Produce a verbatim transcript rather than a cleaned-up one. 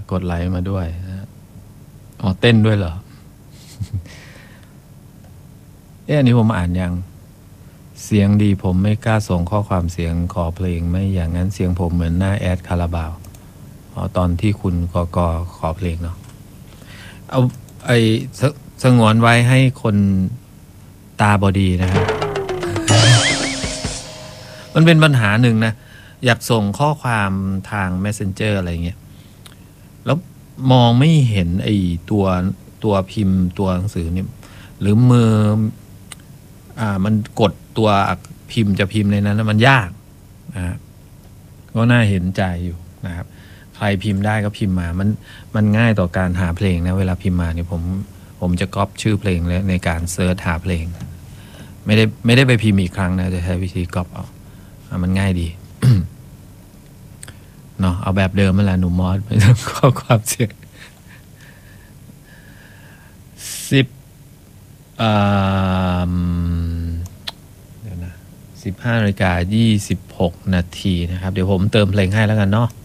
กดไลค์มาด้วยนะอ๋อเต้นด้วยเหรอ เอ๊ะอันนี้ผมอ่านยังเสียงดีผมไม่กล้าส่งข้อความเสียงขอเพลงไม่อย่างนั้นเสียงผมเหมือนหน้าแอดคาราบาวอ๋อตอนที่คุณกกขอเพลงเนาะเอาไอ้สสงวนไว้ให้คนตาบอดีนะครับ มันเป็นปัญหาหนึ่งนะอยากส่งข้อความทาง Messenger อะไรเงี้ยแล้วมองไม่เห็นไอ้ตัวตัวพิมพ์ตัวหนังสือเนี่ยหรือมืออ่ามันกดตัวพิมพ์จะพิมพ์ในนั้นมันยากนะก็น่าเห็นใจอยู่นะครับใครพิมพ์ได้ก็พิมพ์มามันมันง่ายต่อการหาเพลงนะเวลาพิมพ์มาเนี่ยผมผมจะก๊อปชื่อเพลงแล้วในการเซิร์ชหาเพลงไม่ได้ไม่ได้ไปพิมพ์อีกครั้งนะจะใช้วิธีก๊อปเอามันง่ายดี เนาะเอาแบบเดิมนั่นแหละหนุ่มมอสไม่ต้องข้อความเสียงสิบเดี๋ยวนะสิบห้านาฬิกายี่สิบหกนาทีนะครับเดี๋ยวผมเติมเพลงให้แล้วกันเนาะ